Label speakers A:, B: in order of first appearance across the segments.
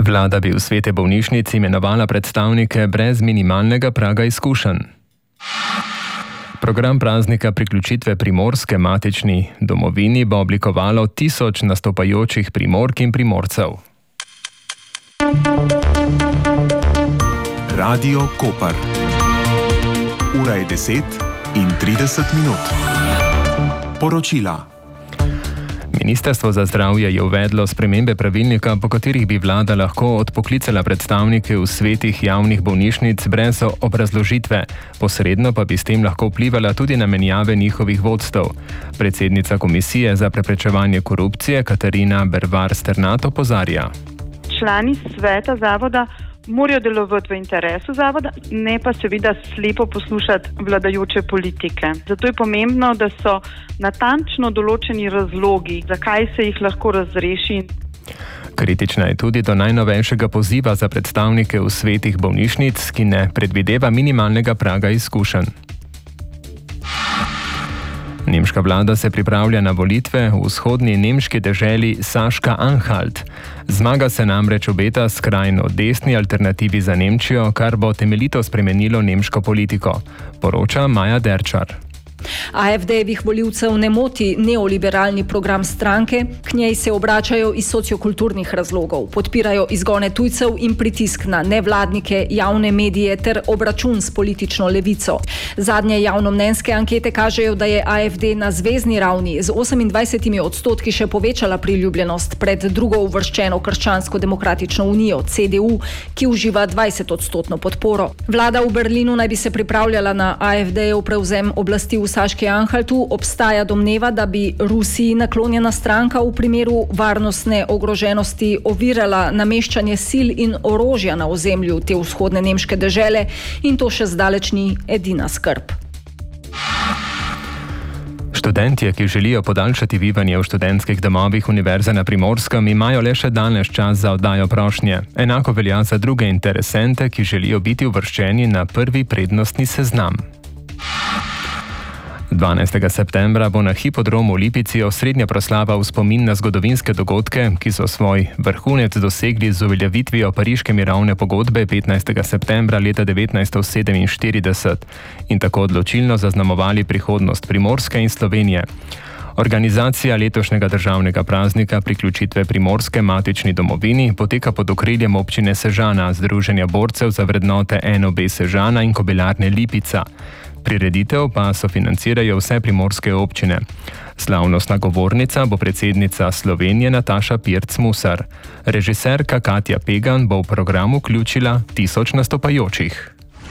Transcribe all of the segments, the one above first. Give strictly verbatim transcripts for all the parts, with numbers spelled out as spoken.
A: Vlada bi v svete bolnišnic imenovala predstavnike brez minimalnega praga izkušenj. Program praznika priključitve Primorske matični domovini bo oblikovalo tisoč nastopajočih Primork in Primorcev.
B: Radio Koper. Ura je deset in trideset minut. Poročila.
A: Ministrstvo za zdravje je uvedlo spremembe pravilnika, po katerih bi vlada lahko odpoklicala predstavnike v svetih javnih bolnišnic brez obrazložitve, posredno pa bi s tem lahko vplivala tudi na menjave njihovih vodstev. Predsednica Komisije za preprečevanje korupcije Katarina Bervar-Sternat opozarja.
C: Člani sveta zavoda morajo delovati v interesu zavoda, ne pa seveda slepo poslušati vladajoče politike. Zato je pomembno, da so natančno določeni razlogi, zakaj se jih lahko razreši.
A: Kritična je tudi do najnovejšega poziva za predstavnike v svetih bolnišnic, ki ne predvideva minimalnega praga izkušenj. Nemška vlada se pripravlja na volitve v vzhodni nemški deželi Saška-Anhalt. Zmaga se namreč obeta skrajno desni alternativi za Nemčijo, kar bo temeljito spremenilo nemško politiko, poroča Maja Derčar.
D: A F D-jevih volivcev ne moti neoliberalni program stranke, k njej se obračajo iz sociokulturnih razlogov, podpirajo izgone tujcev in pritisk na nevladnike, javne medije ter obračun s politično levico. Zadnje javnomnenjske ankete kažejo, da je A F D na zvezni ravni z osemindvajsetimi odstotki še povečala priljubljenost pred drugo uvrščeno Krščansko-demokratično unijo C D U, ki uživa dvajset odstotno podporo. Vlada v Berlinu naj bi se pripravljala na A F D-jev prevzem oblasti v Saški-Anhaltu. Obstaja domneva, da bi Rusiji naklonjena stranka v primeru varnostne ogroženosti ovirala nameščanje sil in orožja na ozemlju te vzhodne nemške dežele, in to še zdaleč ni edina skrb.
A: Študentje, ki želijo podaljšati bivanje v študentskih domovih Univerze na Primorskem, imajo le še danes čas za oddajo prošnje. Enako velja za druge interesente, ki želijo biti uvrščeni na prvi prednostni seznam. dvanajstega septembra bo na hipodromu v Lipici osrednja proslava v spomin na zgodovinske dogodke, ki so svoj vrhunec dosegli z uveljavitvijo Pariške mirovne pogodbe petnajstega septembra leta devetnajststo sedeminštirideset in tako odločilno zaznamovali prihodnost Primorske in Slovenije. Organizacija letošnjega državnega praznika priključitve Primorske matični domovini poteka pod okriljem občine Sežana, Združenja borcev za vrednote N O B Sežana in Kobilarne Lipica. Prireditev pa sofinancirajo vse primorske občine. Slavnostna govornica bo predsednica Slovenije Nataša Pirc-Musar. Režiserka Katja Pegan bo v program vključila tisoč nastopajočih.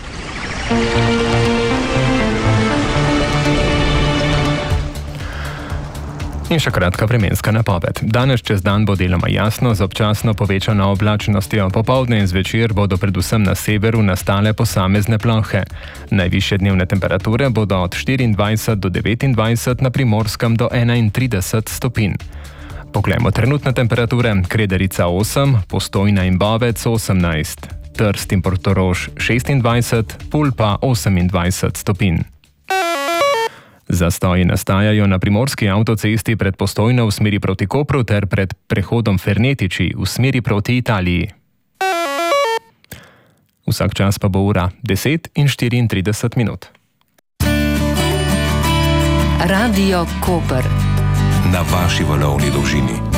A: In še kratka vremenska napoved. Danes čez dan bo deloma jasno z občasno povečano oblačnostjo. Popoldne in zvečer bodo predvsem na severu nastale posamezne plohe. Najvišje dnevne temperature bodo od štiriindvajset do devetindvajset, na Primorskem do enaintrideset stopinj. Poglejmo trenutne temperature. Kredarica osem, Postojna in Bovec osemnajst, Trst in Portorož šestindvajset, Pulj pa osemindvajset stopinj. Zastoji nastajajo na primorski avtocesti pred Postojno v smeri proti Kopru ter pred prehodom Fernetiči v smeri proti Italiji. Vsak čas pa bo ura deset in štiriintrideset minut.
E: Radio Koper.
B: Na vaši valovni dolžini.